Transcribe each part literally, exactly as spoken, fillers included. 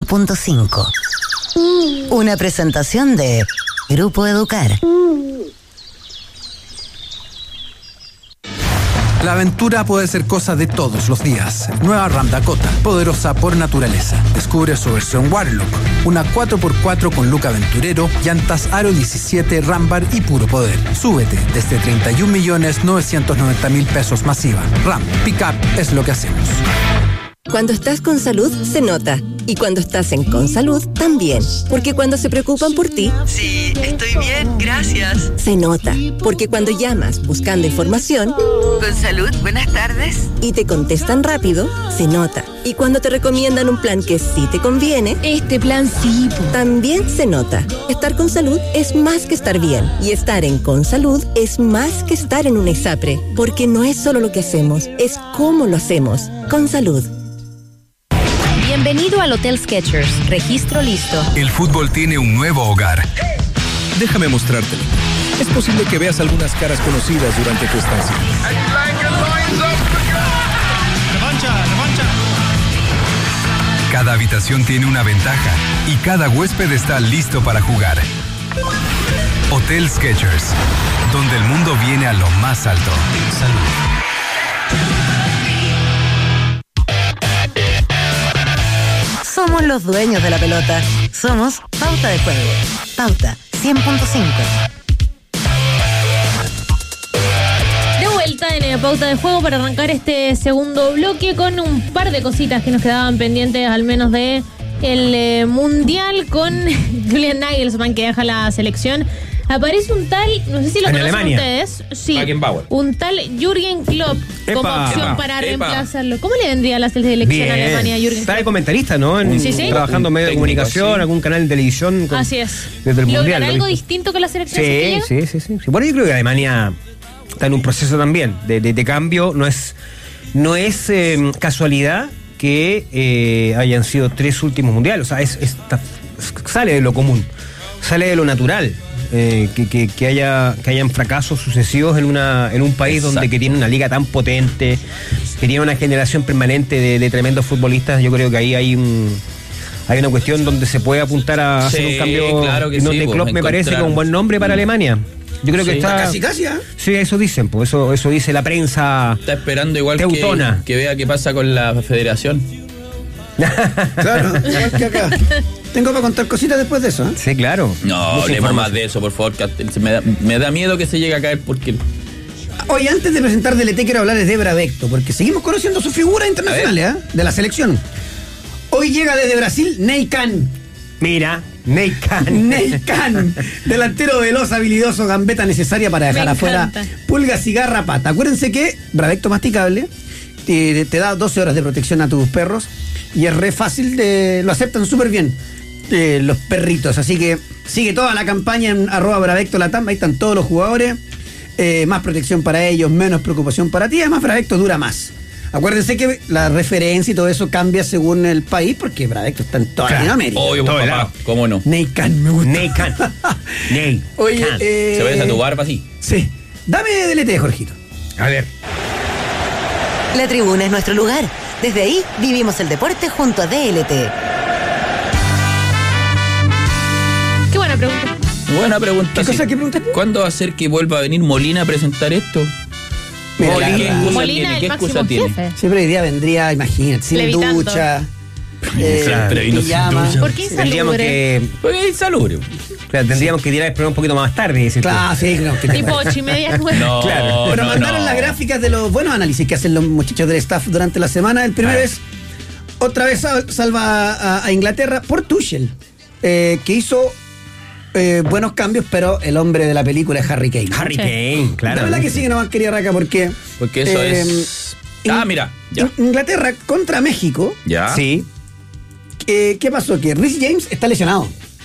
punto cinco. Una presentación de Grupo Educar. La aventura puede ser cosa de todos los días. Nueva Ram Dakota, poderosa por naturaleza. Descubre su versión Warlock, una cuatro por cuatro con look aventurero, llantas Aro diecisiete, Rambar y puro poder. Súbete desde treinta y un millones novecientos noventa mil pesos masiva. Ram, pick up es lo que hacemos. Cuando estás con salud, se nota. Y cuando estás en Consalud, también. Porque cuando se preocupan por ti... Sí, estoy bien, gracias. Se nota. Porque cuando llamas buscando información... Consalud, buenas tardes. Y te contestan rápido, se nota. Y cuando te recomiendan un plan que sí te conviene... Este plan sí. También se nota. Estar con salud es más que estar bien. Y estar en Consalud es más que estar en un ESAPRE. Porque no es solo lo que hacemos, es cómo lo hacemos. Consalud. Bienvenido al Hotel Skechers. Registro listo. El fútbol tiene un nuevo hogar. Déjame mostrártelo. Es posible que veas algunas caras conocidas durante tu estancia. ¡Revancha, revancha! Cada habitación tiene una ventaja y cada huésped está listo para jugar. Hotel Skechers, donde el mundo viene a lo más alto. Salud. Somos los dueños de la pelota. Somos Pauta de Juego. Pauta cien punto cinco. De vuelta en eh, Pauta de Juego para arrancar este segundo bloque con un par de cositas que nos quedaban pendientes, al menos de el eh, Mundial con Julian Nagelsmann, que deja la selección. Aparece un tal, no sé si lo en conocen Alemania. ustedes. Sí. Un tal Jürgen Klopp como Epa, opción epa, para epa. reemplazarlo. ¿Cómo le vendría a la selección Bien. Alemania a Jürgen Está de Klopp? comentarista, ¿no? En, Sí, sí. Trabajando en medio de Técnico, comunicación, sí. algún canal de televisión. Con, Así es. Desde el Mundial. ¿Logrará ¿lo algo viste? distinto con la selección? si Sí, llega? sí, sí, sí, sí. Bueno, yo creo que Alemania está en un proceso también de, de, de cambio. No es, no es eh, casualidad que eh, hayan sido tres últimos mundiales. O sea, es, es- está- sale de lo común, sale de lo natural. Eh, que, que, que haya que hayan fracasos sucesivos en una en un país Exacto. donde que tiene una liga tan potente, que tiene una generación permanente de, de tremendos futbolistas. Yo creo que ahí hay un hay una cuestión donde se puede apuntar a hacer Sí, un cambio, claro que y donde sí, pues, Klopp me parece encontrar- que es un buen nombre para Alemania. Yo creo que Sí. está Casi, casi, ¿ah? Sí, eso dicen, pues eso eso dice la prensa. Está esperando igual que, Teutona. que vea qué pasa con la federación. Claro, igual que acá. Tengo para contar cositas después de eso, ¿eh? Sí, claro. No, Mucha hablemos información. más de eso, por favor. que Me da, me da miedo que se llegue a caer porque... Oye, antes de presentar D L T quiero hablarles de Bravecto, porque seguimos conociendo sus figuras internacionales, ¿eh? De la selección. Hoy llega desde Brasil Ney Can. Mira, Ney Can. Ney Can, delantero veloz, habilidoso, gambeta necesaria para dejar Me afuera encanta. pulgas y garrapata. Acuérdense que Bravecto masticable te, te da doce horas de protección a tus perros y es re fácil, de, lo aceptan súper bien eh, los perritos. Así que sigue toda la campaña en arroba Bravecto Latam, ahí están todos los jugadores. Eh, más protección para ellos, menos preocupación para ti. Además, Bravecto dura más. Acuérdense que la referencia y todo eso cambia según el país, porque Bravecto está en toda Claro. Latinoamérica. Obvio, Todo papá, helado. ¿cómo no? Ney Can, me gusta. Ney Can. Ney. Oye, Can. eh, ¿Se parece a tu barba así? Sí. Dame D L T, Jorgito. A ver. La tribuna es nuestro lugar. Desde ahí vivimos el deporte junto a D L T. Qué buena pregunta. Buena pregunta. ¿Qué sí. cosa? ¿Qué pregunta? ¿Cuándo va a ser que vuelva a venir Molina a presentar esto? Mira, Molina, la ¿qué verdad. excusa Molina, tiene? el ¿Qué máximo excusa tiene? jefe. Siempre hoy día vendría, imagínate, sin Levitando. ducha. Eh, Siempre vino sin pijama. ducha. ¿Por qué Tendríamos insalubre? que, Porque es insalubre. claro, tendríamos que tirar el programa un poquito más tarde. decir tú. Claro, sí, no, que te- Tipo ocho y media, nueve. No, Claro. Pero no, mandaron no. las gráficas de los buenos análisis que hacen los muchachos del staff durante la semana. El primero Ah. es, otra vez sal- salva a, a Inglaterra por Tuchel, eh, que hizo eh, buenos cambios, pero el hombre de la película es Harry Kane. Harry Sí. Kane, claro. La verdad que sí que nomás quería Raca porque... Porque eso eh, es... Ah, In- mira, ya. In- Inglaterra contra México. Ya. Sí. Eh, ¿Qué pasó? Que Reece James está lesionado.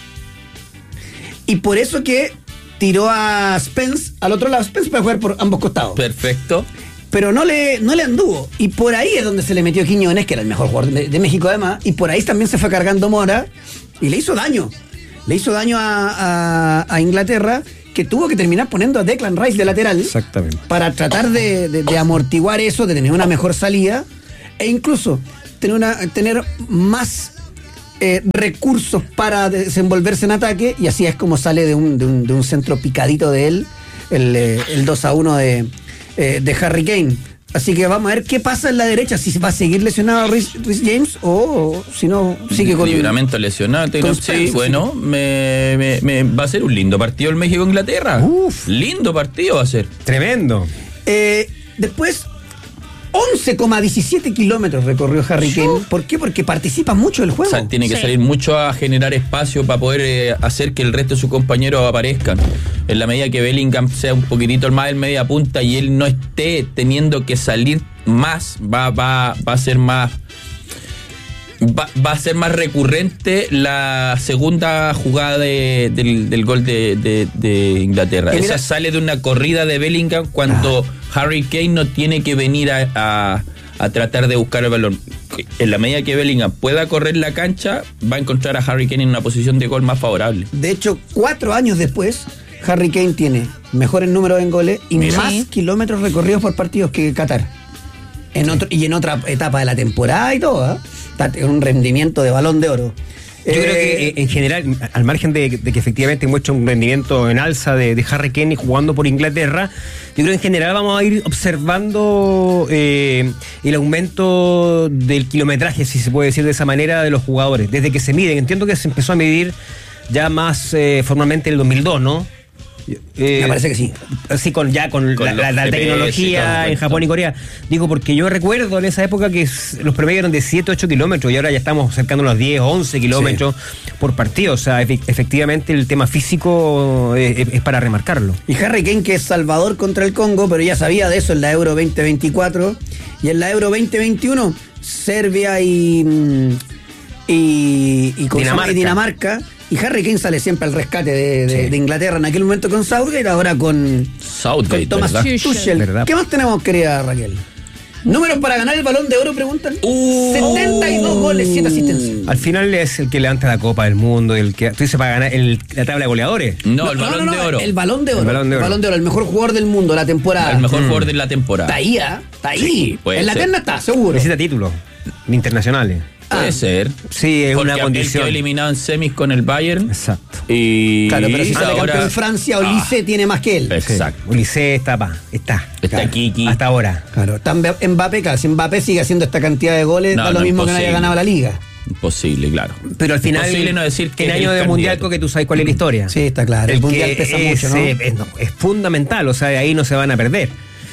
Y por eso que tiró a Spence al otro lado. Spence puede jugar por ambos costados. Perfecto. Pero no le, no le anduvo. Y por ahí es donde se le metió Quiñones, que era el mejor jugador de, de México además. Y por ahí también se fue cargando Mora. Y le hizo daño. Le hizo daño a, a- a Inglaterra, que tuvo que terminar poniendo a Declan Rice de lateral. Exactamente. Para tratar de, de- de amortiguar eso, de tener una mejor salida. E incluso tener, una, tener más eh, recursos para desenvolverse en ataque, y así es como sale de un, de un, de un centro picadito de él el, eh, el dos a uno de, eh, de Harry Kane. Así que vamos a ver qué pasa en la derecha, si va a seguir lesionado Reece James o si no sigue con... Libramento lesionado. Con sí, bueno, me, me, me, va a ser un lindo partido el México-Inglaterra. Uf. Lindo partido va a ser. Tremendo. Eh, después, once coma diecisiete kilómetros recorrió Harry Kane. ¿Por qué? Porque participa mucho del juego. O sea, tiene que sí. salir mucho a generar espacio para poder eh, hacer que el resto de sus compañeros aparezcan. En la medida que Bellingham sea un poquitito más el media punta y él no esté teniendo que salir más, va, va, va a ser más... Va, va a ser más recurrente la segunda jugada de, del, del gol de, de, de Inglaterra. Esa sale de una corrida de Bellingham cuando ah. Harry Kane no tiene que venir a, a, a tratar de buscar el balón. En la medida que Bellingham pueda correr la cancha, va a encontrar a Harry Kane en una posición de gol más favorable. De hecho, cuatro años después, Harry Kane tiene mejores números en goles y Mira. más sí. kilómetros recorridos por partidos que Qatar. En otro, y en otra etapa de la temporada y todo, ¿eh? En un rendimiento de Balón de Oro. Yo eh, creo que eh, en general, al margen de, de que efectivamente muestra un rendimiento en alza de, de Harry Kane jugando por Inglaterra, yo creo que en general vamos a ir observando eh, el aumento del kilometraje, si se puede decir de esa manera, de los jugadores, desde que se miden. Entiendo que se empezó a medir ya más eh, formalmente en el dos mil dos, ¿no? Eh, Me parece que sí. Sí, con, ya con, con la, la, la tecnología en Japón y Corea. Digo, porque yo recuerdo en esa época que los promedios eran de siete, ocho kilómetros y ahora ya estamos acercándonos a los diez, once kilómetros sí. por partido. O sea, efectivamente el tema físico es, es para remarcarlo. Y Harry Kane, que es salvador contra el Congo, pero ya sabía de eso en la Euro veinte veinticuatro y en la Euro veinte veintiuno, Serbia y, y, y, Dinamarca. y Dinamarca. Y Harry Kane sale siempre al rescate de, de, sí. de Inglaterra, en aquel momento con Southgate, ahora con, Southgate, con Thomas Tuchel. ¿Qué más tenemos, querida Raquel? ¿Números para ganar el Balón de Oro, preguntan? Uh, setenta y dos goles, siete asistencias. Al final es el que levanta la Copa del Mundo, el que tú dices para ganar el, la tabla de goleadores. No, no el Balón no, no, no, de Oro. El Balón de Oro. El Balón de Oro. El Balón de Oro, el mejor jugador del mundo, la temporada. El mejor mm. jugador de la temporada. Está ahí, ¿eh? Está ahí. Sí, en la terna está, seguro. Necesita títulos internacionales. Puede ah, ser. Sí, es porque una condición. Quedó eliminado en semis con el Bayern. Exacto. Y claro, pero si sale ahora... campeón en Francia, Olise ah, tiene más que él. Exacto. Sí. Olise está, pa, está. Está claro, Kiki. Hasta ahora. Claro. Está Mbappé, claro. Si Mbappé sigue haciendo esta cantidad de goles, no, da lo no, mismo imposible. Que no haya ganado la liga. Imposible, claro. Pero al final, imposible no decir que en año de mundial, que tú sabes cuál es la historia. Sí, está claro. El, el mundial pesa es, mucho, ¿no? Es, no, es fundamental, o sea, de ahí no se van a perder.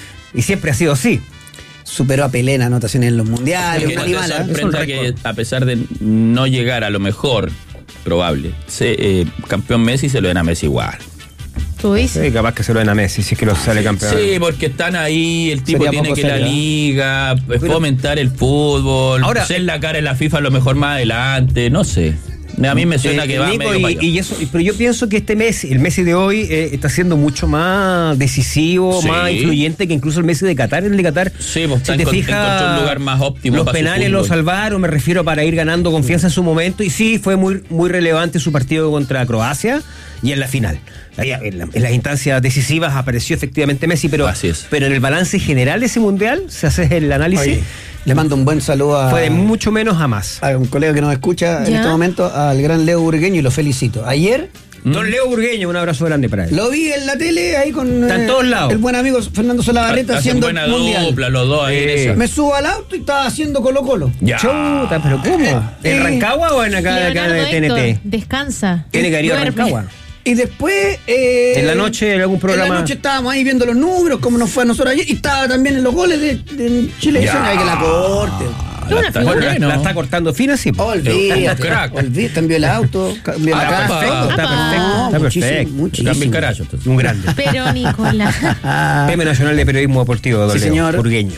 Y siempre ha sido así. Superó a Pelé en anotaciones en los mundiales. Que no te sorprenda que a pesar de no llegar a lo mejor probable, se, eh, campeón Messi se lo den a Messi igual. ¿Tú dices? Sí, capaz que se lo den a Messi si es que lo sale campeón. Sí, porque están ahí, el tipo Sería tiene que ir a la liga, pues, pero, fomentar el fútbol, ahora, ser la cara en la FIFA a lo mejor más adelante, no sé. A mí me suena eh, que va Nico, medio y, y eso, pero yo pienso que este Messi, el Messi de hoy eh, está siendo mucho más decisivo, sí. más influyente que incluso el Messi de Qatar. El de Qatar, sí, pues si te fijas, un lugar más óptimo. Los penales lo salvaron, me refiero, para ir ganando confianza en su momento. Y sí, fue muy, muy relevante su partido contra Croacia y en la final. En, la, en las instancias decisivas apareció efectivamente Messi, pero, Así es. pero en el balance general de ese mundial, se hace el análisis. Oye, le mando un buen saludo a... Fue de mucho menos a más. A un colega que nos escucha ¿Ya? en este momento, al gran Leo Burgueño, y lo felicito. Ayer... Don Leo Burgueño, un abrazo grande para él. Lo vi en la tele ahí con Está en todos lados. El buen amigo Fernando Solabarreta haciendo buena mundial. Dupla, los dos ahí eh, me subo al auto y estaba haciendo Colo Colo. Ya. Chuta, pero ¿cómo? ¿En eh, Rancagua o en acá, acá de T N T? Héctor, descansa. Tiene que ir a Rancagua. Y después... Eh, en la noche, en algún programa... En la noche estábamos ahí viendo los números, como nos fue a nosotros ayer, y estaba también en los goles de, de Chile. Hay que la corte. La está, bueno, la está cortando fina, sí. Olvídate, olvídate, cambió el auto, cambió la casa. Perfecto, está perfecto, está perfecto. Muchísimo. Cambio el carajo, entonces. Un grande. Pero, Nicolás. Premio Nacional de Periodismo Deportivo, don sí, Leo señor. Burgueño.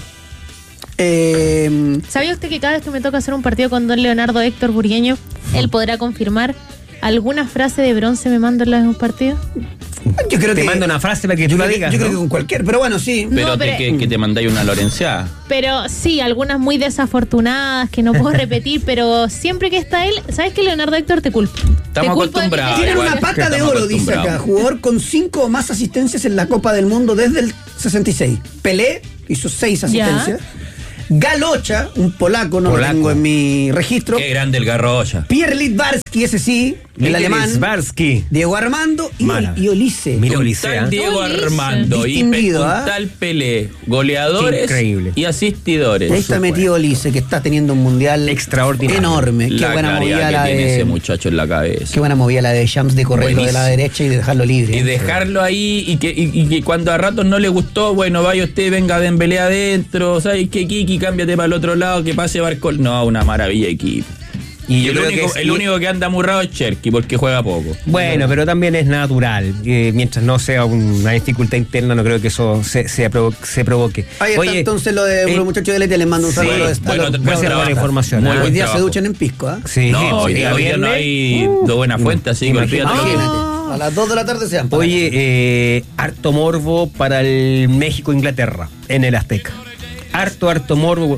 Eh, ¿Sabía usted que cada vez que me toca hacer un partido con don Leonardo Héctor Burgueño, él podrá confirmar alguna frase de bronce me mando en los mismos partidos? Yo creo te que, mando una frase para que tú la digas. Yo ¿no? creo que con cualquier, pero bueno, sí. Pero, no, pero te, que, que te mandáis una lorenciada. Pero sí, algunas muy desafortunadas que no puedo repetir, pero siempre que está él, ¿sabes qué, Leonardo Héctor? Te culpo. Estamos te culpo acostumbrados. Tienen una pata de oro, dice acá. Jugador con cinco o más asistencias en la Copa del Mundo desde el sesenta y seis. Pelé hizo seis asistencias. Ya. Galocha, un polaco, no Polaco. lo tengo en mi registro. Qué grande el Garrocha. Pierre Littbarski, ese sí, el Miguel alemán. Littbarski. Diego Armando y, Mala. y Olise. Mira Un Ulises, tal ¿eh? Diego Ulises. Armando y Distinguido, un ¿ah? tal Pelé, goleadores Increíble. y asistidores. Y ahí está metido Olise, que está teniendo un mundial Extraordinario. enorme. Qué La buena claridad movida que la tiene ese de. muchacho en la cabeza. Qué buena movida la de Shams de correrlo de la Buenísimo. derecha y de dejarlo libre. Y dejarlo ahí y que, y, y que cuando a ratos no le gustó, bueno, vaya usted, venga Dembélé adentro, ¿sabes qué, Kiki? Cámbiate para el otro lado, que pase Barcol. No, una maravilla equipo. Y yo el, creo único, que es- el único que anda amurrado es Cherky, porque juega poco. Bueno, pero también es natural. Eh, mientras no sea una dificultad interna, no creo que eso se, se, provo- se provoque. Ahí está entonces lo de eh, los muchachos de Leti, les mando un sí, saludo. a los- a bueno, los- buen gracias por trabajo. la información. Muy ¿ah? Hoy buen día se trabajo. duchan en pisco, ¿ah? Sí, No, hoy sí, día, hoy día no viernes. hay de buena fuente, así que imagínate. olvídate. Imagínate. A las dos de la tarde se van. para Oye, eh, harto morbo para el México-Inglaterra en el Azteca. Harto, harto morbo.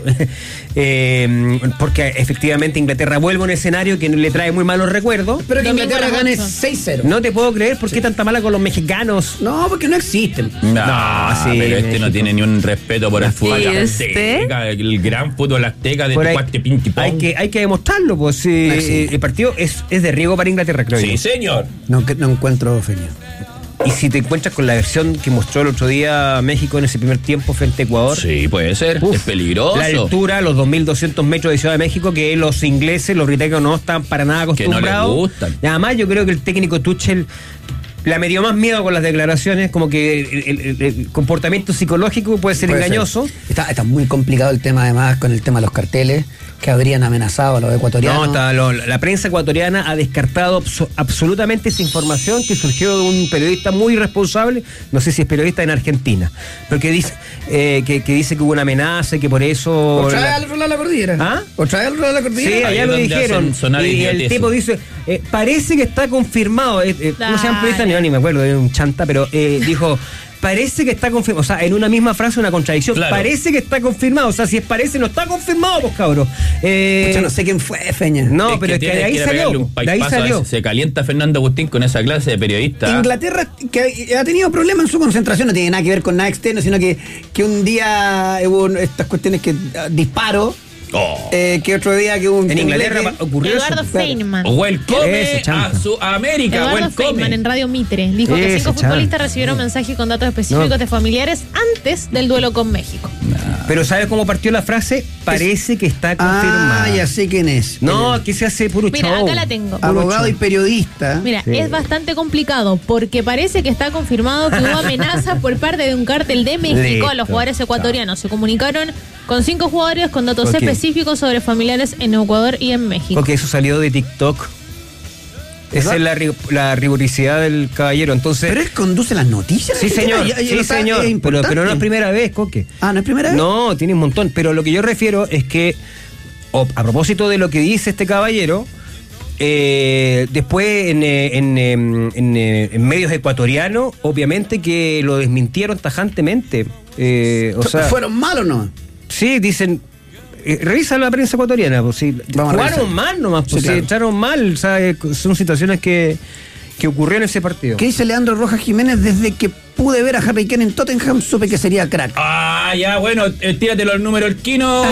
eh, porque efectivamente Inglaterra vuelve a un escenario que le trae muy malos recuerdos. Espero que Domingo Inglaterra a las gane ocho. seis cero. No te puedo creer por qué tanta mala con los mexicanos. No, porque no existen. No, No, sí, pero este México. no tiene ni un respeto por el fútbol ¿Y este? azteca, el gran fútbol azteca de Por ahí- Tucuate Pinti Pong. hay, que, hay que demostrarlo, pues sí, Ah, sí. el partido es, es de riesgo para Inglaterra, creo Sí, yo. señor. No, que- no encuentro Feña. Y si te encuentras con la versión que mostró el otro día México en ese primer tiempo frente a Ecuador. Sí, puede ser. Uf, es peligroso. La altura, los dos mil doscientos metros de Ciudad de México, que los ingleses, los británicos no están para nada Que no les acostumbrados. gustan. Nada más, yo creo que el técnico Tuchel le me dio más miedo con las declaraciones, como que el, el- el comportamiento psicológico puede ser Puede engañoso. ser. Está, está muy complicado el tema, además, con el tema de los carteles que habrían amenazado a los ecuatorianos. No, está, lo- la prensa ecuatoriana ha descartado abso- absolutamente esa información que surgió de un periodista muy responsable, no sé si es periodista en Argentina, pero que dice, eh, que, que dice que hubo una amenaza y que por eso... Otra vez la- al otro lado de la cordillera. ¿Ah? Otra vez al otro lado de la cordillera. Sí, Ahí allá es lo donde dijeron. hacen sonar Y el idioteces. tipo dice, eh, parece que está confirmado. eh, eh, ¿Cómo se llama el periodista? No, ni me acuerdo, era un chanta, pero eh, dijo, parece que está confirmado. O sea, en una misma frase una contradicción. Claro. Parece que está confirmado. O sea, si es parece, no está confirmado, pues cabros. Eh, Pucha, no sé quién fue, Feña. no, pero es que tiene de ahí ir a salió. pegarle un De ahí paipazo a salió. ese. Se calienta Fernando Agustín con esa clase de periodista. Inglaterra, que ha tenido problemas en su concentración, no tiene nada que ver con nada externo, sino que, que un día hubo estas cuestiones que ah, disparo, Oh. eh, que otro día que hubo un En Inglaterra temblete. pa- ocurrió Eduardo eso. Feynman. Welcome Ese chanta. a su América. Eduardo Welcome. Feynman en Radio Mitre dijo que Ese cinco chanta. futbolistas recibieron mensajes con datos específicos No. de familiares antes del duelo con México. Pero ¿sabes cómo partió la frase? Parece que está confirmada. Ah, ya sé quién es. No, El que se hace puro Mira, show. acá la tengo. abogado y periodista. Mira, Sí. es bastante complicado porque parece que está confirmado que hubo amenazas por parte de un cártel de México Listo. a los jugadores ecuatorianos. Se comunicaron con cinco jugadores con datos Ok. específicos sobre familiares en Ecuador y en México. Porque eso salió de TikTok. Esa es la, ri- la rigurosidad del caballero. Entonces. Pero él conduce las noticias. Sí, señor. Ya- ya Sí, lo sabe, señor. es Pero, importante. pero no es primera vez, Coque. Ah, ¿no es primera vez? No, tiene un montón. Pero lo que yo refiero es que, o- a propósito de lo que dice este caballero, eh, después en, eh, en, eh, en, eh, en medios ecuatorianos, obviamente que lo desmintieron tajantemente. Eh, o sea, ¿Fueron malos no? sí, dicen. Eh, revisa la prensa ecuatoriana, pues sí. Vamos a Jugaron revisar. mal nomás, pues Sí, sí, claro. echaron mal. O sea, eh, son situaciones que, que ocurrió en ese partido. ¿Qué dice Leandro Rojas Jiménez? Desde que pude ver a Harry Kane en Tottenham, supe que sería crack. Ah, ya, bueno, eh, tírate los números el Kino.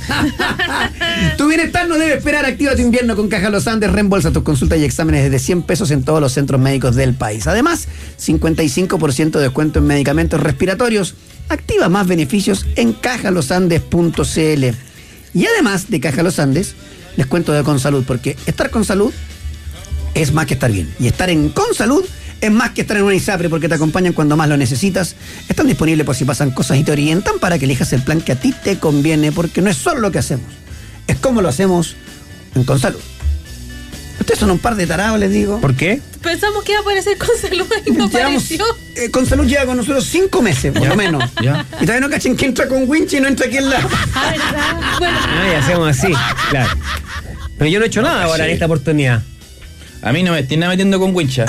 Tu bienestar no debe esperar. Activa tu invierno con Caja Los Andes. Reembolsa tus consultas y exámenes desde cien pesos en todos los centros médicos del país. Además, cincuenta y cinco por ciento de descuento en medicamentos respiratorios. Activa más beneficios en caja los andes punto c l. Y además de Caja Los Andes, les cuento de Consalud, porque estar con salud es más que estar bien. Y estar en Consalud es más que estar en una ISAPRE, porque te acompañan cuando más lo necesitas. Están disponibles por si pasan cosas y te orientan para que elijas el plan que a ti te conviene, porque no es solo lo que hacemos, es cómo lo hacemos en Consalud. Ustedes son un par de tarados, les digo. ¿Por qué? Pensamos que iba a aparecer con salud y no Llevamos, apareció. eh, Consalud lleva con nosotros cinco meses, por lo menos. Ya. Y todavía no cachen que entra con Winchi y no entra aquí en la... Ah, ¿verdad? Bueno, Ah, y hacemos así, claro. Pero yo no he hecho nada ahora Sí. en esta oportunidad. A mí no me estén metiendo con wincha.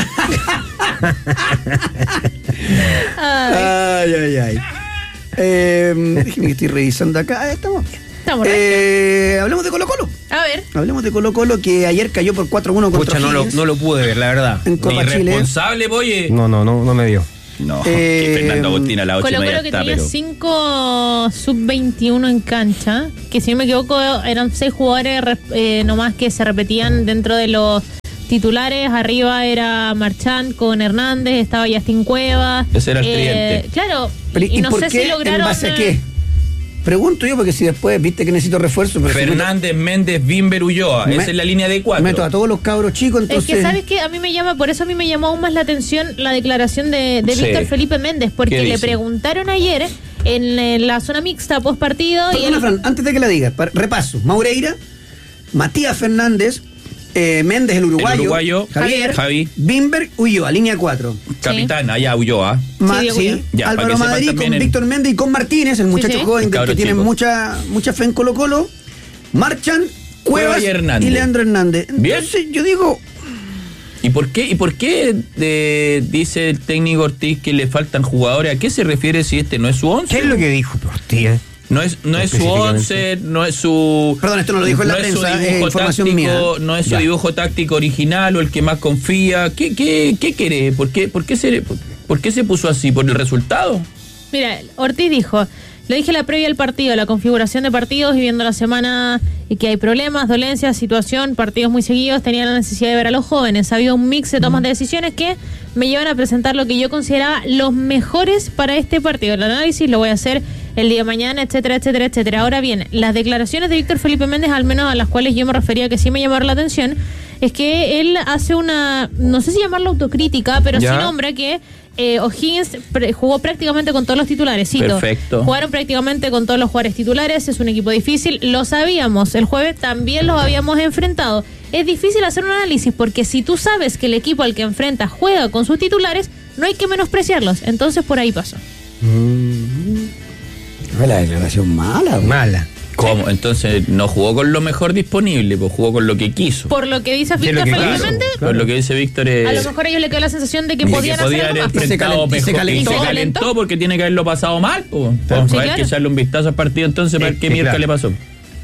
Ay, ay, ay. Eh, déjenme que estoy revisando acá. Ah, estamos bien. estamos re- Eh, hablemos de Colo Colo. A ver. Hablemos de Colo Colo, que ayer cayó por cuatro uno contra Pucha, no lo, O'Higgins no lo pude ver, la verdad. en Copa Chile. Irresponsable, oye. No, no, no, no me dio. No, Eh, que Fernando Agustín a las ocho y Colo media Colo que está, tenía pero... cinco sub veintiuno en cancha, que si no me equivoco eran seis jugadores eh, nomás que se repetían dentro de los titulares. Arriba era Marchand con Hernández, estaba Yastín Cuevas. Ese era el eh, tridente. Claro, Pero, y, ¿y no por sé qué? si lograron... ¿En base a qué? Pregunto yo, porque si después viste que necesito refuerzo. Pero Fernández, Méndez, Bimber, Ulloa. Me- Esa es la línea de cuatro. meto a todos los cabros chicos, entonces. Es que sabes que a mí me llama, por eso a mí me llamó aún más la atención la declaración de, de Sí. Víctor Felipe Méndez, porque ¿Qué le dice? preguntaron ayer en, en la zona mixta post partido y Perdona, él, Fran, antes de que la digas, para- repaso. Maureira, Matías Fernández, eh, Méndez el uruguayo, El uruguayo, Javier, Javi. Bimber, Ulloa, línea cuatro. Capitán, allá Ulloa. Ma- Diego sí, Ulloa. Ya, para Álvaro que sepan Madrid con también el- Víctor Méndez y con Martínez, el muchacho sí. joven El del que cabro tiene chico. mucha, mucha fe en Colo Colo. Marchan, Cuevas Cueva y Hernández. y Leandro Hernández. Bien. Entonces yo digo, ¿Y por qué, y por qué de- dice el técnico Ortiz que le faltan jugadores? ¿A qué se refiere si este no es su once? ¿Qué es lo que dijo Ortiz? eh? No es, no es su Específicamente. once, no es su. Perdón, esto no lo dijo en la es su prensa, es dibujo información táctico, mía. no es su Ya. dibujo táctico original o el que más confía. ¿Qué, qué, qué quiere? ¿Por qué, por, qué se, por, por qué se puso así? ¿Por el resultado? mira, Ortiz dijo, lo dije la previa al partido, la configuración de partidos y viendo la semana y que hay problemas, dolencias, situación, partidos muy seguidos, tenía la necesidad de ver a los jóvenes. Había un mix de tomas de decisiones que me llevan a presentar lo que yo consideraba los mejores para este partido. El análisis lo voy a hacer el día de mañana, etcétera, etcétera, etcétera. Ahora bien, las declaraciones de Víctor Felipe Méndez, al menos a las cuales yo me refería que sí me llamaron la atención, es que él hace una, no sé si llamarlo autocrítica, pero Ya. sí nombra que eh, O'Higgins pre- jugó prácticamente con todos los titulares. Cito, Perfecto. jugaron prácticamente con todos los jugadores titulares, es un equipo difícil, lo sabíamos, el jueves también los habíamos enfrentado. Es difícil hacer un análisis porque si tú sabes que el equipo al que enfrentas juega con sus titulares, no hay que menospreciarlos. Entonces por ahí pasó. fue la declaración mala. güey. Mala. ¿Cómo? Entonces no jugó con lo mejor disponible, pues jugó con lo que quiso. Por lo que dice Sí, Víctor lo que Felipe quiso. Méndez, Por lo que dice Víctor es... a lo mejor a ellos le quedó la sensación de que que podían podía hacer haber algo más. enfrentado Y se mejor. calentó. Y se ¿Y se calentó calentó? porque tiene que haberlo pasado mal. Pues. Sí, Hay claro. que echarle un vistazo al partido entonces para Eh, ver qué eh, mierda claro. le pasó.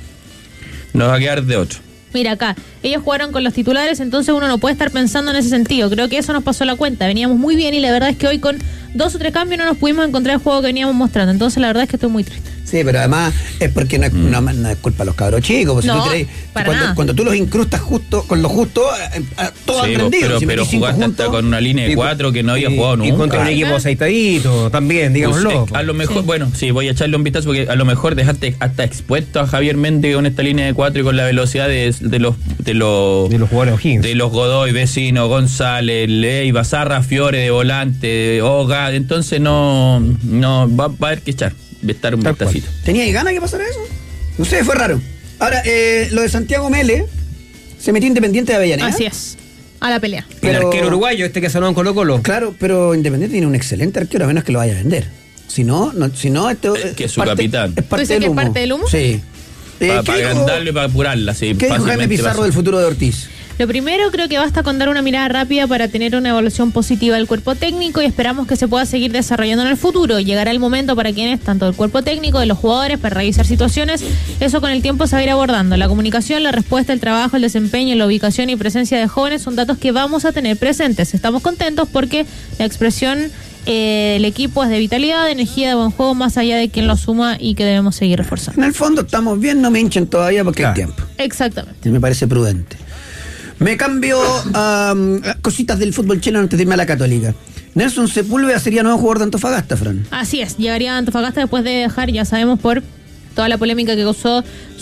Nos va a quedar de otro. Mira acá, ellos jugaron con los titulares, entonces uno no puede estar pensando en ese sentido. Creo que eso nos pasó la cuenta. Veníamos muy bien y la verdad es que hoy con dos o tres cambios no nos pudimos encontrar el juego que veníamos mostrando. Entonces la verdad es que estoy muy triste. Sí, pero además es porque no es, no, no es culpa de los cabros chicos. Pues si No, tú crees, para cuando, nada. cuando tú los incrustas justo con lo justo, eh, eh, todo Sí, han rendido. pero, Si pero metís cinco jugaste juntos, hasta con una línea de Y- cuatro que no había y- jugado Y nunca. contra un equipo aceitadito, también, digámoslo. Pues, eh, a lo mejor, bueno, sí, voy a echarle un vistazo porque a lo mejor dejaste hasta expuesto a Javier Méndez con esta línea de cuatro y con la velocidad de, de los de los De los jugadores O'Higgins. de los Godoy, Vecino, González, Ley, Bazarra, Fiore de volante, Oga, entonces no, no va, va a haber que echar, va a estar un Tal cual. vistacito. ¿tenía ganas que pasara eso? No sé, fue raro. Ahora, eh, lo de Santiago Mele se metió Independiente de Avellaneda. Así es, a la pelea. El pero- arquero uruguayo, este que sonó en Colo Colo. Claro, pero Independiente tiene un excelente arquero, a menos que lo vaya a vender. Si no, no si no esto Es que es su capitán. Es parte dices del que es humo. parte del humo? Sí. Eh, Para ¿qué dijo- agrandarlo y para apurarla, sí. ¿Qué dijo Jaime fácilmente Pizarro pasa. del futuro de Ortiz? Lo primero, creo que basta con dar una mirada rápida para tener una evaluación positiva del cuerpo técnico y esperamos que se pueda seguir desarrollando en el futuro. Llegará el momento para quienes, tanto del cuerpo técnico, de los jugadores, para revisar situaciones. Eso con el tiempo se va a ir abordando. La comunicación, la respuesta, el trabajo, el desempeño, la ubicación y presencia de jóvenes son datos que vamos a tener presentes. Estamos contentos porque la expresión eh, del equipo es de vitalidad, de energía, de buen juego, más allá de quien lo asuma y que debemos seguir reforzando. En el fondo estamos bien, no me hinchen todavía porque Claro. hay tiempo. Exactamente. Y me parece prudente. Me cambio a um, cositas del fútbol chileno antes de irme a la Católica. Nelson Sepúlveda sería nuevo jugador de Antofagasta, Fran. Así es, llegaría a Antofagasta después de dejar, ya sabemos, por toda la polémica que causó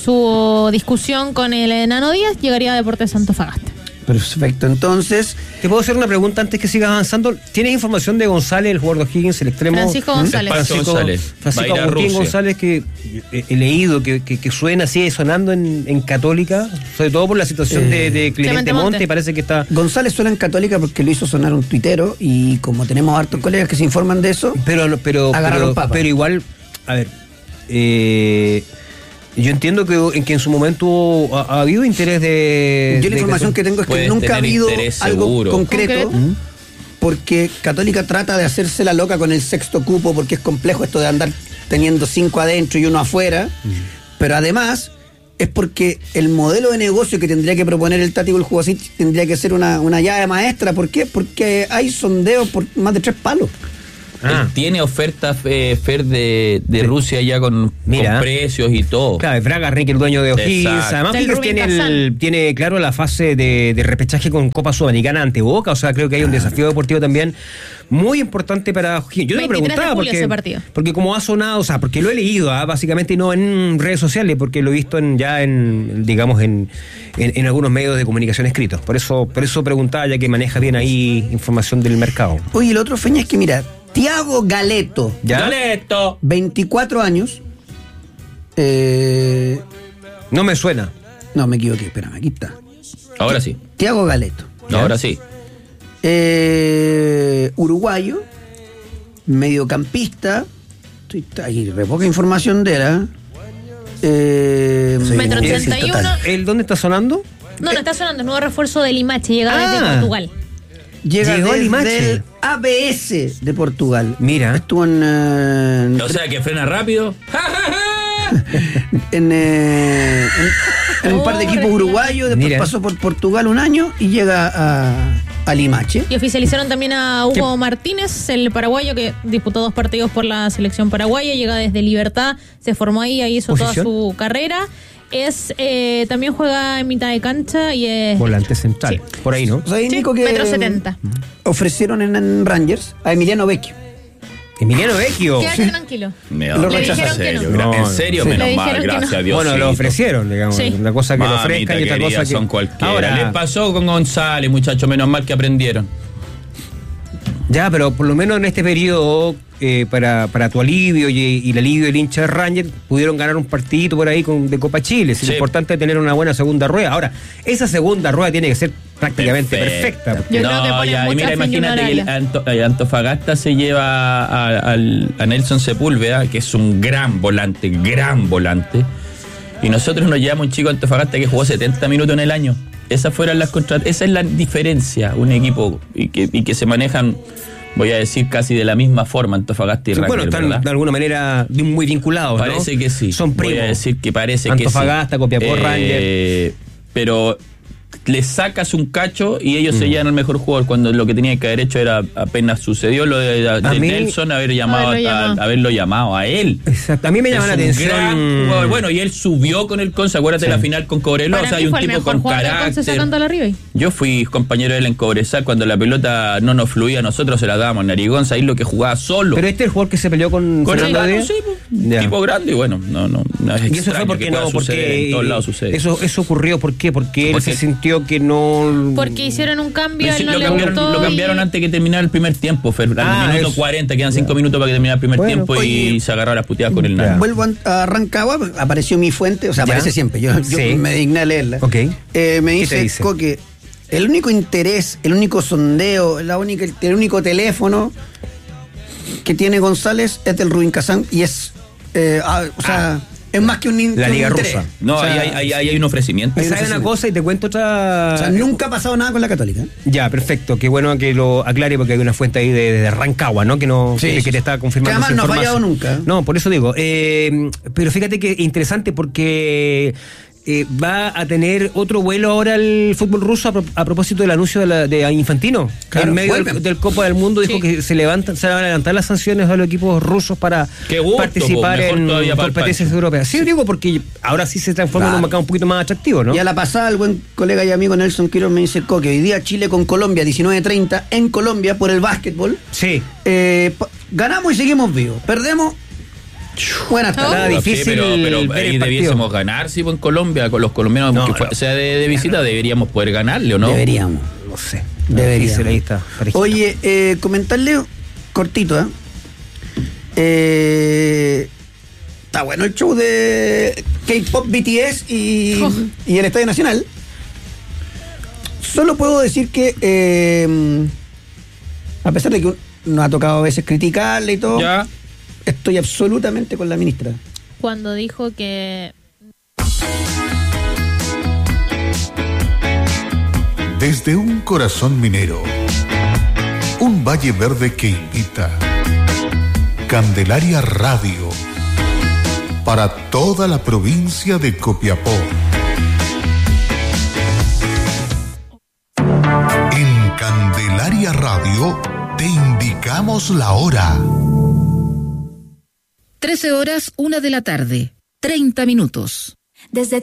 su discusión con el Enano Díaz, llegaría a Deportes Antofagasta. Perfecto, entonces. ¿Te puedo hacer una pregunta antes que sigas avanzando? ¿Tienes información de González, el jugador de O'Higgins, el extremo? Francisco González. Francisco González. Francisco Va a ir a Agustín Rusia. González, que he, he leído que, que, que suena, sigue sonando en, en Católica, sobre todo por la situación Eh, de, de Clemente Clemente Monte, Monte. y parece que está... González suena en Católica porque lo hizo sonar un tuitero y como tenemos hartos colegas que se informan de eso, Pero, pero, Agarraron pero, papa. pero igual, a ver, eh, yo entiendo que en, que en su momento ha, ha habido interés de... yo la de información que tengo es que Pueden nunca ha tener habido interés algo seguro. concreto, ¿Concreto? porque Católica trata de hacerse la loca con el sexto cupo porque es complejo esto de andar teniendo cinco adentro y uno afuera, pero además es porque el modelo de negocio que tendría que proponer el Tati Jugosic tendría que ser una, una llave maestra. ¿Por qué? Porque hay sondeos por más de tres palos. Ah. Él tiene ofertas eh, Fer de, de Rusia ya con, con precios y todo. Claro, Braga Rick, el dueño de O'Higgins. Exacto. Además, Del Higgins Rubin tiene, el, tiene claro la fase de, de repechaje con Copa Sudamericana ante Boca. O sea, creo que hay un desafío deportivo también muy importante para O'Higgins. Yo me preguntaba porque, porque como ha sonado, o sea, porque lo he leído, ¿ah? básicamente no en redes sociales, porque lo he visto en, ya en, digamos, en, en, en algunos medios de comunicación escritos. Por eso, por eso preguntaba, ya que maneja bien ahí información del mercado. Oye, el otro feña es que, mira, Thiago Galeto. ¿Ya? Galeto. veinticuatro años. Eh, no me suena. No, me equivoqué, espérame, aquí está. Ahora sí. Thiago Galeto. ¿Ya? Ahora sí. Eh, uruguayo, mediocampista. Hay re poca información de él. ¿eh? Eh, Metro ochenta y uno. ¿El dónde está sonando? No, no está sonando. Nuevo refuerzo del Limache. Llega Ah. desde Portugal. Llega Llegó al desde Limache. el A B S de Portugal. Mira. Estuvo en... eh, O sea, que frena rápido. en, eh, en, en un par de equipos uruguayos, después Mira. pasó por Portugal un año y llega a, a Limache. Y oficializaron también a Hugo Martínez, el paraguayo que disputó dos partidos por la selección paraguaya. Llega desde Libertad, se formó ahí, ahí hizo ¿Posición? toda su carrera. Es eh, también juega en mitad de cancha y es Volante central. Sí. Por ahí, ¿no? O sea, ahí, sí, Nico, que metro setenta. ofrecieron en, en Rangers a Emiliano Vecchio. Emiliano Vecchio. Quédate tranquilo. Me Lo da rechazaron en que serio, no. gra- en serio, Sí. Le menos dijeron mal, que gracias no. a Dios. Bueno, lo ofrecieron, digamos. Sí. Una cosa que lo ofrezcan y otra cosa que. son cualquiera. Ahora, Les pasó con González, muchachos, menos mal que aprendieron. ya, pero por lo menos en este periodo, eh, para, para tu alivio y, y el alivio del hincha de Ranger, pudieron ganar un partidito por ahí con, de Copa Chile. Es Sí. lo importante es tener una buena segunda rueda. Ahora, esa segunda rueda tiene que ser prácticamente perfecta. Yo creo que ponen ya, y mucha mira, fe en imagínate que el Junior Anto- eh, Antofagasta se lleva a, al- a Nelson Sepúlveda, que es un gran volante, gran volante. Y nosotros nos llevamos un chico a Antofagasta que jugó setenta minutos en el año. Esas fueron las contra- esa es la diferencia, un equipo y que, y que se manejan, voy a decir, casi de la misma forma, Antofagasta y Sí, Ranger, bueno, están ¿verdad? de alguna manera muy vinculados, ¿no? Parece que sí. Son primos. Voy a decir que parece Antofagasta, que sí. Copiapó, Eh, Ranger. Pero le sacas un cacho y ellos Mm. se llevan al mejor jugador cuando lo que tenían que haber hecho era, apenas sucedió lo de, de mí- Nelson, haber llamado Haberlo a, llamado. haberlo llamado a él. Exacto. A mí me llama Es la un atención. gran jugador. Bueno, y él subió con el Conce, acuérdate Sí. la final con Cobreloa, Para o sea, mí hay un fue el tipo mejor con jugador del Conce carácter. sacándolo arriba. Yo fui compañero de él en Cobresal, cuando la pelota no nos fluía, nosotros se la dábamos. Narigonza, ahí lo que jugaba solo. Pero este es el jugador que se peleó con, Con el Fernando gato, Díaz. sí, po. Ya. Tipo grande, y bueno, no, no, no es Y eso fue extraño porque que pueda no, suceder, porque en todos lados sucede. Eso, eso ocurrió, ¿por qué? Porque él Porque- se sintió que no. Porque hicieron un cambio, a Sí, él no lo, le cambiaron, gustó lo y- cambiaron antes que terminara el primer tiempo, Fer. Al Ah, minuto eso. cuarenta, quedan cinco Ya. minutos para que termine el primer Bueno, tiempo y oye, se agarraron las puteadas con el ya. nada. Vuelvo a a Rancagua, apareció mi fuente, o sea, ¿Ya? aparece siempre. Yo, yo Sí. me digné a leerla. Ok. Eh, me ¿Qué dice, te dice? Coque, el único interés, el único sondeo, la única, el único teléfono que tiene González es del Rubin Kazán y es, eh, ah, o sea, es más que un, in- La que un Liga interés. Rusa. No, O sea, ahí, ahí- ahí hay un ofrecimiento. hay un ¿Sabes una ofrecimiento. cosa y te cuento otra? O sea, nunca ha pasado nada con la Católica. Ya, perfecto. Qué bueno que lo aclare porque hay una fuente ahí de, de Rancagua, ¿no? Que no Sí, que, sí, que te está confirmando. que además esa no ha información. fallado nunca. No, por eso digo. Eh, pero fíjate que interesante porque eh, va a tener otro vuelo ahora el fútbol ruso a, pro- a propósito del anuncio de, la, de Infantino. Claro, en medio del, vuelven. del Copa del Mundo dijo Sí. que se levantan, se van a levantar las sanciones a los equipos rusos para Qué gusto, participar po, mejor en todavía para el competencias Pancho. europeas. Sí, digo porque ahora sí se transforma en Claro. un mercado un poquito más atractivo, ¿no? Y a la pasada, el buen colega y amigo Nelson Quiroz me dice, Coque, hoy día Chile con Colombia, diecinueve treinta, en Colombia por el básquetbol. Sí. Eh, pa- ganamos y seguimos vivos. Perdemos. Buenas tardes. Está Sí, difícil pero, pero ver ahí el partido. debiésemos ganar, sí, en Colombia, con los colombianos, No, porque fue- no. sea de, de visita, deberíamos poder ganarle, ¿o no? Deberíamos. No sé. Deberíamos. Difícil, ahí está. parejito. Oye, eh, comentarle cortito, ¿eh? Eh, Está bueno el show de K-Pop, B T S y, Oh. y el Estadio Nacional. Solo puedo decir que, eh, a pesar de que nos ha tocado a veces criticarle y todo, Ya. estoy absolutamente con la ministra. Cuando dijo que Desde un corazón minero, un valle verde que invita. Candelaria Radio, para toda la provincia de Copiapó. En Candelaria Radio te indicamos Revisamos la hora. trece horas, una de la tarde, treinta minutos. Desde